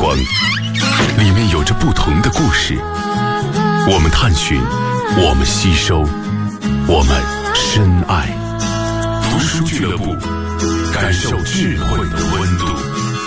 光，里面有着不同的故事。我们探寻，我们吸收，我们深爱。读书俱乐部，感受智慧的温度。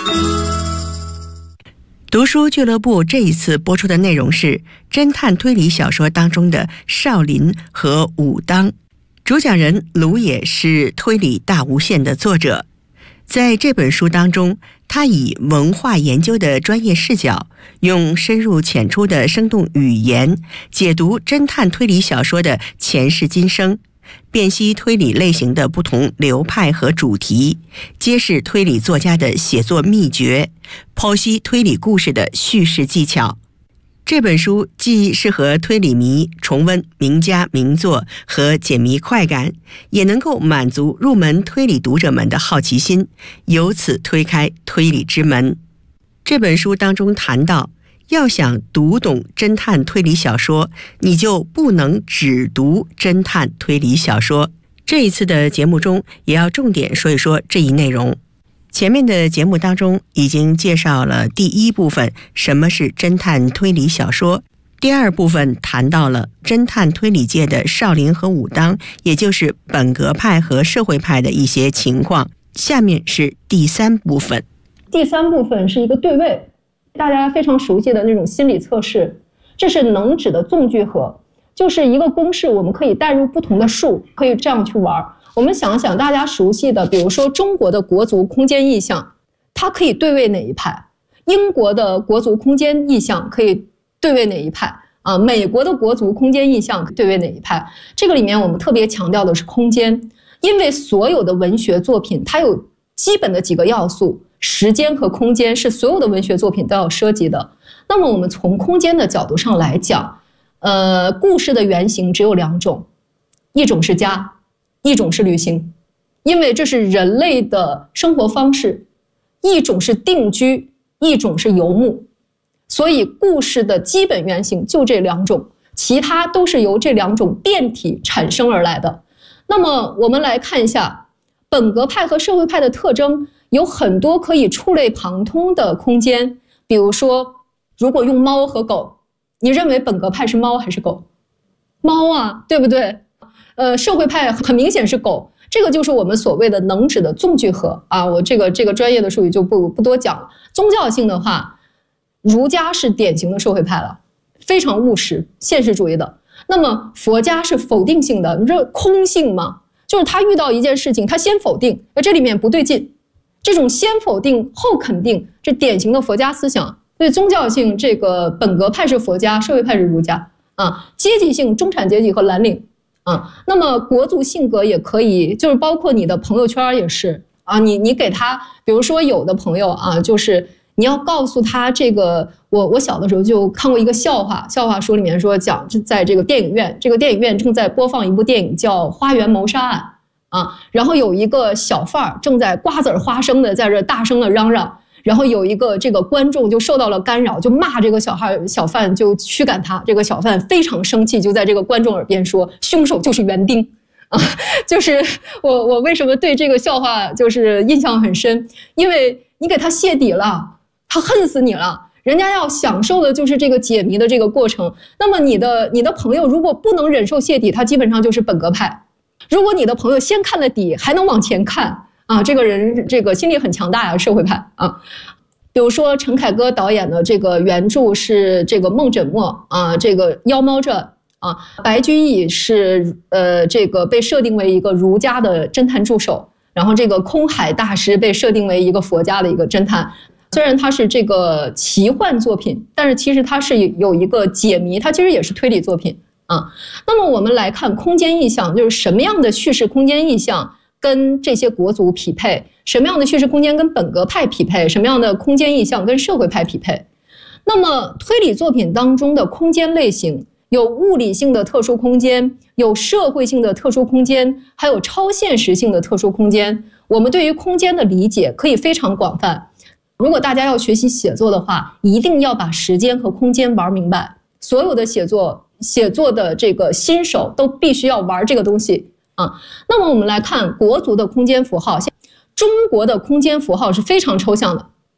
读书俱乐部这一次播出的内容是侦探推理小说当中的少林和武当。主讲人卢也是推理大无限的作者。在这本书当中，他以文化研究的专业视角，用深入浅出的生动语言，解读侦探推理小说的前世今生，辨析推理类型的不同流派和主题，揭示推理作家的写作秘诀，剖析推理故事的叙事技巧。这本书既适合推理迷重温名家名作和解谜快感，也能够满足入门推理读者们的好奇心，由此推开推理之门。这本书当中谈到，要想读懂侦探推理小说，你就不能只读侦探推理小说。这一次的节目中，也要重点说一说这一内容。前面的节目当中已经介绍了第一部分什么是侦探推理小说，第二部分谈到了侦探推理界的少林和武当，也就是本格派和社会派的一些情况。下面是第三部分。 第三部分是一个对位，大家非常熟悉的那种心理测试，这是能指的纵聚合，就是一个公式，我们可以代入不同的数，可以这样去玩。我们想想大家熟悉的，比如说中国的国族空间意象，它可以对位哪一派？英国的国族空间意象可以对位哪一派？美国的国族空间意象对位哪一派？这个里面我们特别强调的是空间，因为所有的文学作品它有基本的几个要素，时间和空间是所有的文学作品都要涉及的。那么我们从空间的角度上来讲，故事的原型只有两种，一种是家，一种是旅行，因为这是人类的生活方式，一种是定居，一种是游牧，所以故事的基本原型就这两种，其他都是由这两种变体产生而来的。那么我们来看一下本格派和社会派的特征，有很多可以触类旁通的空间。比如说，如果用猫和狗，你认为本格派是猫还是狗？猫啊，对不对？社会派很明显是狗，这个就是我们所谓的能指的纵聚合啊。我这个专业的术语就不多讲了。宗教性的话，儒家是典型的社会派了，非常务实、现实主义的。那么佛家是否定性的，你说空性吗？就是他遇到一件事情，他先否定，这里面不对劲。这种先否定后肯定，这典型的佛家思想。所以宗教性，这个本格派是佛家，社会派是儒家啊。阶级性，中产阶级和蓝领。那么国族性格也可以，就是包括你的朋友圈也是啊，你给他，比如说有的朋友啊，就是你要告诉他这个，我小的时候就看过一个笑话书里面说讲，在这个电影院正在播放一部电影叫《花园谋杀案》啊，然后有一个小贩儿正在瓜子花生的在这大声的嚷嚷。然后有一个这个观众就受到了干扰，就骂这个小贩，就驱赶他。这个小贩非常生气，就在这个观众耳边说：“凶手就是园丁。”啊，就是我为什么对这个笑话就是印象很深，因为你给他泄底了，他恨死你了。人家要享受的就是这个解谜的这个过程。那么你的朋友如果不能忍受泄底，他基本上就是本格派。如果你的朋友先看了底，还能往前看。这个人这个心理很强大呀，社会派啊。比如说陈凯歌导演的这个原著是这个孟枕墨啊，这个《妖猫传》啊，白居易是这个被设定为一个儒家的侦探助手，然后这个空海大师被设定为一个佛家的一个侦探。虽然它是这个奇幻作品，但是其实它是有一个解谜，它其实也是推理作品啊。那么我们来看空间意象，就是什么样的叙事空间意象跟这些国族匹配，什么样的叙事空间跟本格派匹配，什么样的空间意象跟社会派匹配。那么推理作品当中的空间类型有物理性的特殊空间，有社会性的特殊空间，还有超现实性的特殊空间。我们对于空间的理解可以非常广泛。如果大家要学习写作的话，一定要把时间和空间玩明白。所有的写作的这个新手都必须要玩这个东西。那么我们来看国族的空间符号，中国的空间符号是非常抽象的，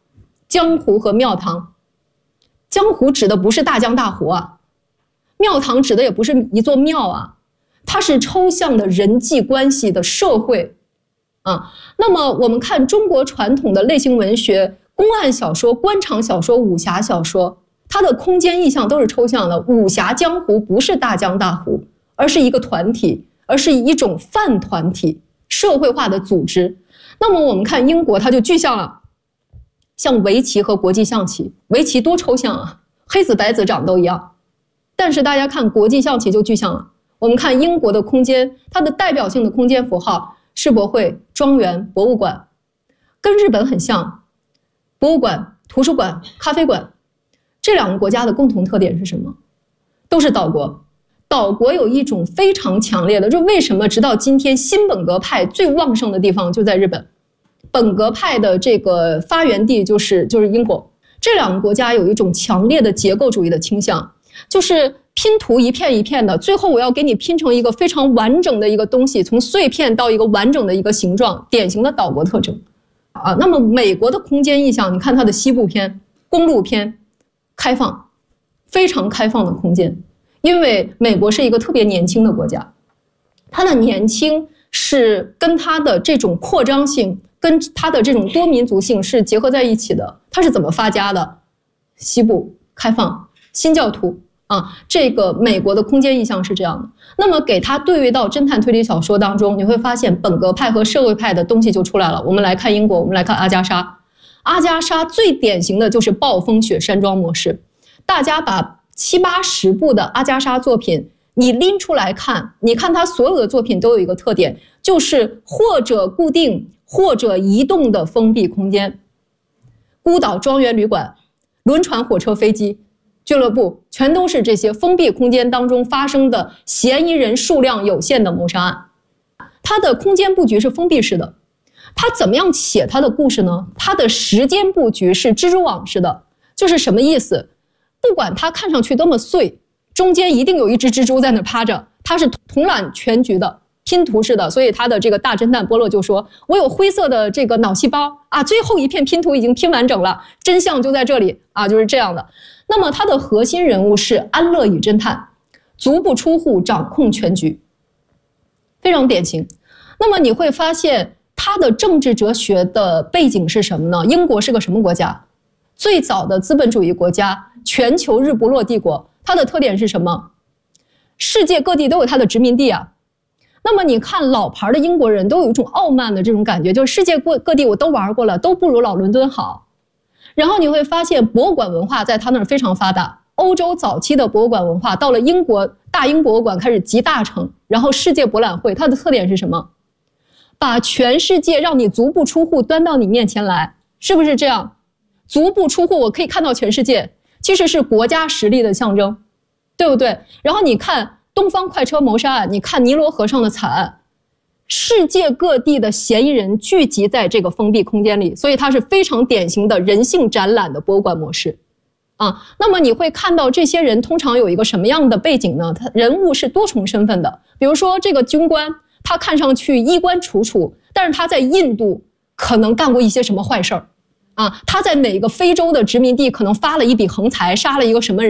江湖和庙堂。江湖指的不是大江大湖啊，庙堂指的也不是一座庙啊，它是抽象的人际关系的社会啊。那么我们看中国传统的类型文学，公案小说、官场小说、武侠小说，它的空间意象都是抽象的。武侠江湖不是大江大湖，而是一个团体，而是一种泛团体社会化的组织。那么我们看英国，它就具象了，像围棋和国际象棋。围棋多抽象啊，黑子白子长都一样，但是大家看国际象棋就具象了。我们看英国的空间，它的代表性的空间符号，世博会、庄园、博物馆，跟日本很像。博物馆、图书馆、咖啡馆，这两个国家的共同特点是什么？都是岛国。岛国有一种非常强烈的，就为什么直到今天新本格派最旺盛的地方就在日本，本格派的这个发源地就是英国。这两个国家有一种强烈的结构主义的倾向，就是拼图一片一片的，最后我要给你拼成一个非常完整的一个东西，从碎片到一个完整的一个形状，典型的岛国特征啊。那么美国的空间意象，你看它的西部篇、公路篇，开放，非常开放的空间。因为美国是一个特别年轻的国家，它的年轻是跟它的这种扩张性，跟它的这种多民族性是结合在一起的。它是怎么发家的？西部开放，新教徒啊，这个美国的空间意象是这样的。那么给它对位到侦探推理小说当中，你会发现本格派和社会派的东西就出来了。我们来看英国，我们来看阿加莎。阿加莎最典型的就是暴风雪山庄模式。大家把70-80部的阿加莎作品你拎出来看，你看他所有的作品都有一个特点，就是或者固定或者移动的封闭空间。孤岛、庄园、旅馆、轮船、火车、飞机、俱乐部，全都是这些封闭空间当中发生的嫌疑人数量有限的谋杀案。它的空间布局是封闭式的。它怎么样写它的故事呢？它的时间布局是蜘蛛网式的。就是什么意思？不管它看上去多么碎，中间一定有一只蜘蛛在那趴着，它是统揽全局的，拼图式的。所以他的这个大侦探波洛就说，我有灰色的这个脑细胞啊，最后一片拼图已经拼完整了，真相就在这里啊，就是这样的。那么他的核心人物是安乐椅侦探，足不出户掌控全局，非常典型。那么你会发现他的政治哲学的背景是什么呢？英国是个什么国家？最早的资本主义国家，全球日不落帝国。它的特点是什么？世界各地都有它的殖民地啊。那么你看老牌的英国人都有一种傲慢的这种感觉，就是世界各地我都玩过了，都不如老伦敦好。然后你会发现博物馆文化在他那儿非常发达。欧洲早期的博物馆文化到了英国，大英博物馆开始集大成，然后世界博览会，它的特点是什么？把全世界让你足不出户端到你面前来，是不是这样？足不出户我可以看到全世界，其实是国家实力的象征，对不对？然后你看东方快车谋杀案，你看尼罗河上的惨案，世界各地的嫌疑人聚集在这个封闭空间里，所以它是非常典型的人性展览的博物馆模式啊。那么你会看到这些人通常有一个什么样的背景呢？他人物是多重身份的，比如说这个军官，他看上去衣冠楚楚，但是他在印度可能干过一些什么坏事儿啊？他在哪个非洲的殖民地可能发了一笔横财，杀了一个什么人？